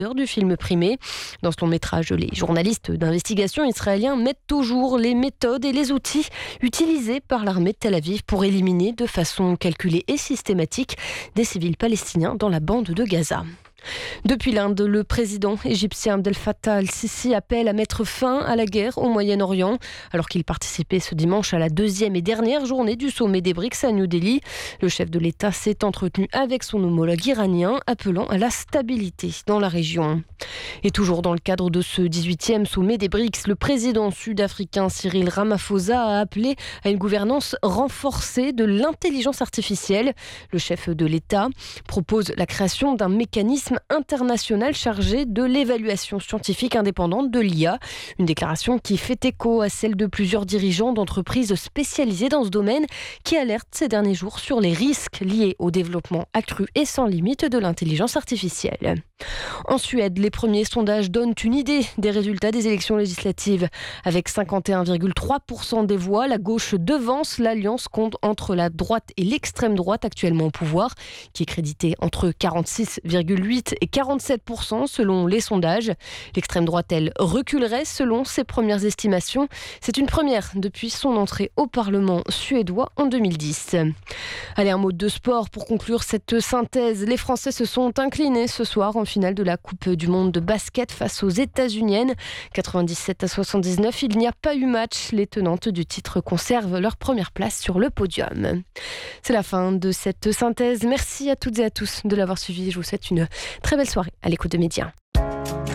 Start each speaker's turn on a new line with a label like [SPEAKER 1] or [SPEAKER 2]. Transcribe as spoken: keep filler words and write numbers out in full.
[SPEAKER 1] du film primé. Dans son métrage, les journalistes d'investigation israéliens mettent toujours les méthodes et les outils utilisés par l'armée de Tel Aviv pour éliminer de façon calculée et systématique des civils palestiniens dans la bande de Gaza. Depuis l'Inde, le président égyptien Abdel Fattah al-Sisi appelle à mettre fin à la guerre au Moyen-Orient, alors qu'il participait ce dimanche à la deuxième et dernière journée du sommet des BRICS à New Delhi. Le chef de l'État s'est entretenu avec son homologue iranien, appelant à la stabilité dans la région. Et toujours dans le cadre de ce dix-huitième sommet des BRICS, le président sud-africain Cyril Ramaphosa a appelé à une gouvernance renforcée de l'intelligence artificielle. Le chef de l'État propose la création d'un mécanisme international chargé de l'évaluation scientifique indépendante de l'I A. Une déclaration qui fait écho à celle de plusieurs dirigeants d'entreprises spécialisées dans ce domaine qui alertent ces derniers jours sur les risques liés au développement accru et sans limite de l'intelligence artificielle. En Suède, les premiers sondages donnent une idée des résultats des élections législatives. Avec cinquante et un virgule trois pour cent des voix, la gauche devance l'alliance entre la droite et l'extrême droite actuellement au pouvoir, qui est créditée entre quarante-six virgule huit et quarante-sept pour cent selon les sondages. L'extrême droite, elle, reculerait selon ses premières estimations. C'est une première depuis son entrée au Parlement suédois en deux mille dix. Allez, un mot de sport pour conclure cette synthèse. Les Français se sont inclinés ce soir en finale de la Coupe du Monde de basket face aux États-Uniennes. quatre-vingt-dix-sept à soixante-dix-neuf, il n'y a pas eu match. Les tenantes du titre conservent leur première place sur le podium. C'est la fin de cette synthèse. Merci à toutes et à tous de l'avoir suivi. Je vous souhaite une très belle soirée à l'écoute de Média.